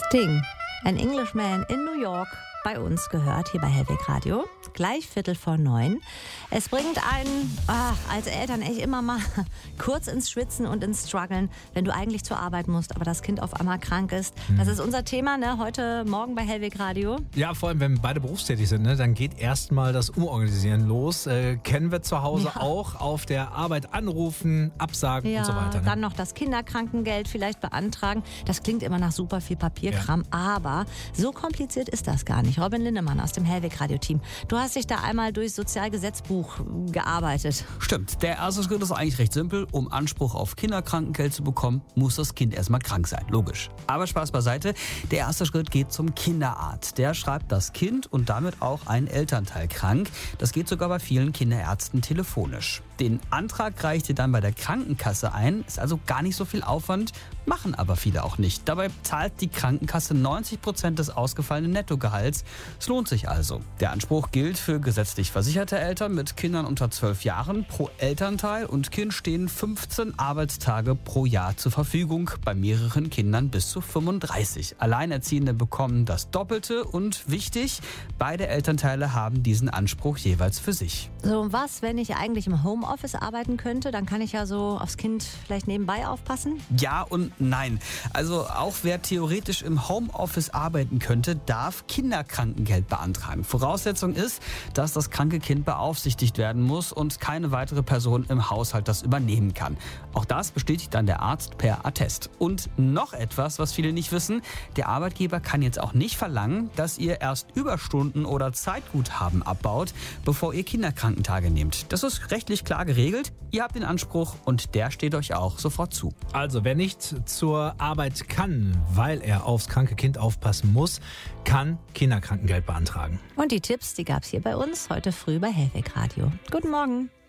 Sting, An Englishman in New York, bei uns gehört, hier bei Hellweg Radio. Gleich 8:45. Es bringt einen, als Eltern echt immer mal kurz ins Schwitzen und ins Struggeln, wenn du eigentlich zur Arbeit musst, aber das Kind auf einmal krank ist. Das ist unser Thema, ne, heute Morgen bei Hellweg Radio. Ja, vor allem, wenn beide berufstätig sind, ne, dann geht erstmal das Umorganisieren los. Kennen wir zu Hause auch, auf der Arbeit anrufen, absagen und so weiter. Ne? Dann noch das Kinderkrankengeld vielleicht beantragen. Das klingt immer nach super viel Papierkram, aber so kompliziert ist das gar nicht. Robin Lindemann aus dem Hellweg Radio Team. Du hast dich da einmal durchs Sozialgesetzbuch gearbeitet. Stimmt. Der erste Schritt ist eigentlich recht simpel. Um Anspruch auf Kinderkrankengeld zu bekommen, muss das Kind erstmal krank sein. Logisch. Aber Spaß beiseite. Der erste Schritt geht zum Kinderarzt. Der schreibt das Kind und damit auch einen Elternteil krank. Das geht sogar bei vielen Kinderärzten telefonisch. Den Antrag reicht ihr dann bei der Krankenkasse ein. Ist also gar nicht so viel Aufwand, machen aber viele auch nicht. Dabei zahlt die Krankenkasse 90% des ausgefallenen Nettogehalts. Es lohnt sich also. Der Anspruch gilt für gesetzlich versicherte Eltern mit Kindern unter 12 Jahren. Pro Elternteil und Kind stehen 15 Arbeitstage pro Jahr zur Verfügung, bei mehreren Kindern bis zu 35. Alleinerziehende bekommen das Doppelte und wichtig, beide Elternteile haben diesen Anspruch jeweils für sich. So, und was, wenn ich eigentlich im Homeoffice arbeiten könnte? Dann kann ich ja so aufs Kind vielleicht nebenbei aufpassen? Ja und nein. Also auch wer theoretisch im Homeoffice arbeiten könnte, darf Kinderkrankengeld beantragen. Voraussetzung ist, dass das kranke Kind beaufsichtigt werden muss und keine weitere Person im Haushalt das übernehmen kann. Auch das bestätigt dann der Arzt per Attest. Und noch etwas, was viele nicht wissen, der Arbeitgeber kann jetzt auch nicht verlangen, dass ihr erst Überstunden oder Zeitguthaben abbaut, bevor ihr Kinderkrankentage nehmt. Das ist rechtlich klar geregelt. Ihr habt den Anspruch und der steht euch auch sofort zu. Also wer nicht zur Arbeit kann, weil er aufs kranke Kind aufpassen muss, kann Kinderkrankengeld beantragen. Und die Tipps, die gab es hier bei uns heute früh bei Hellweg Radio. Guten Morgen.